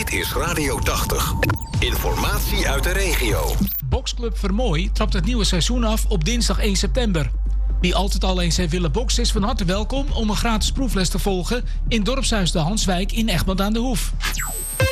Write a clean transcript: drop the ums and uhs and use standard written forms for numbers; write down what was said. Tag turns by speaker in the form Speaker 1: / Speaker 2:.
Speaker 1: Dit is Radio 80. Informatie uit de regio.
Speaker 2: Boksclub Vermooi trapt het nieuwe seizoen af op dinsdag 1 september. Wie altijd al eens heeft willen boksen is van harte welkom om een gratis proefles te volgen in dorpshuis De Hanswijk in Egmond aan de Hoef.